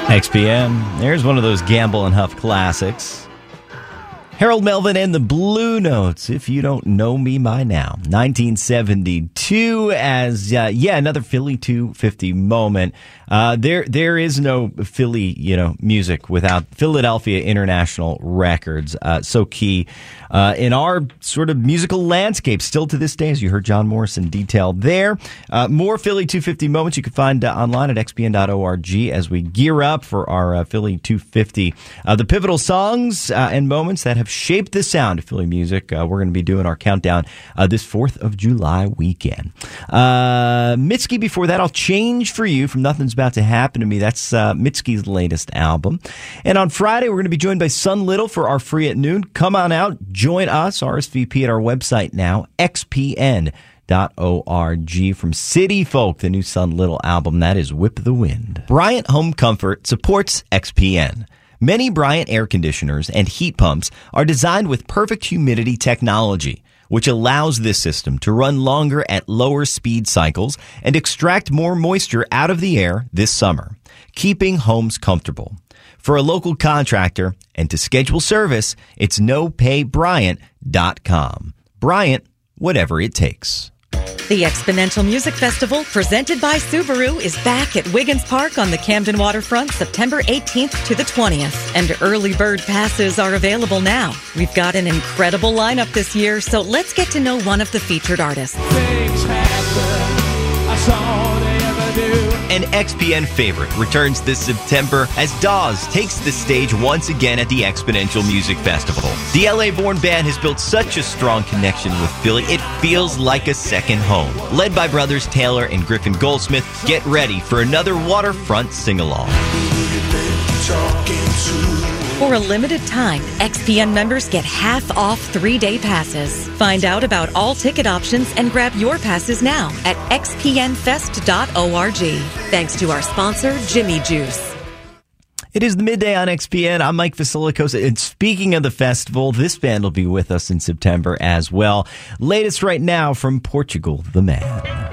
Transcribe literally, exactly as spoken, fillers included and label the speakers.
Speaker 1: X P M, there's one of those Gamble and Huff classics. Harold Melvin and the Blue Notes, if you don't know me by now. nineteen seventy-two as, uh, yeah, another Philly two fifty moment. Uh, there, there is no Philly, you know, music without Philadelphia International Records. Uh, so key, uh, in our sort of musical landscape still to this day, as you heard John Morrison detailed there. Uh, more Philly two fifty moments you can find uh, online at x p n dot org as we gear up for our uh, Philly two fifty. Uh, the pivotal songs uh, and moments that have shaped the sound of Philly music. Uh, we're going to be doing our countdown uh, this fourth of July weekend. Uh, Mitski, before that, I'll change for you from Nothing's About to Happen to Me. That's uh, Mitski's latest album. And on Friday, we're going to be joined by Sun Little for our Free at Noon. Come on out, join us, R S V P at our website now, x p n dot org. From City Folk, the new Sun Little album, that is Whip the Wind. Bryant Home Comfort supports X P N. Many Bryant air conditioners and heat pumps are designed with perfect humidity technology, which allows this system to run longer at lower speed cycles and extract more moisture out of the air this summer, keeping homes comfortable. For a local contractor and to schedule service, it's no pay bryant dot com. Bryant, whatever it takes.
Speaker 2: The Exponential Music Festival, presented by Subaru, is back at Wiggins Park on the Camden Waterfront September eighteenth to the twentieth. And early bird passes are available now. We've got an incredible lineup this year, so let's get to know one of the featured artists.
Speaker 3: Things happen, that's all they ever do.
Speaker 1: An X P N favorite returns this September as Dawes takes the stage once again at the Exponential Music Festival. The L A-born band has built such a strong connection with Philly, it feels like a second home. Led by brothers Taylor and Griffin Goldsmith, get ready for another waterfront sing-along.
Speaker 2: For a limited time, X P N members get half off three-day passes. Find out about all ticket options and grab your passes now at x p n fest dot org. Thanks to our sponsor, Jimmy Juice.
Speaker 1: It is the midday on X P N. I'm Mike Vasilicosa. And speaking of the festival, this band will be with us in September as well. Latest right now from Portugal the Man.